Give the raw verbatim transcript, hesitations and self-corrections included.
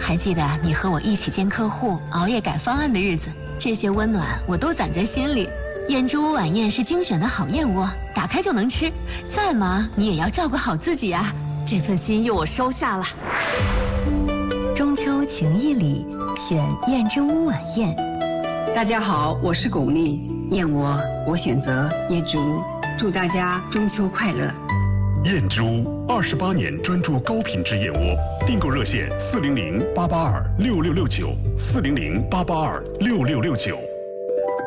还记得你和我一起见客户、熬夜改方案的日子，这些温暖我都攒在心里。燕之屋晚宴是精选的好燕窝，打开就能吃，再忙你也要照顾好自己啊！这份心意我收下了。 中秋情意里，选燕之屋晚宴。 大家好，我是巩俐，燕窝我选择燕之屋，祝大家中秋快乐。 燕之屋二十八年专注高品质燕窝，订购热线四零零八八二六六六九四零零八八二六六六九。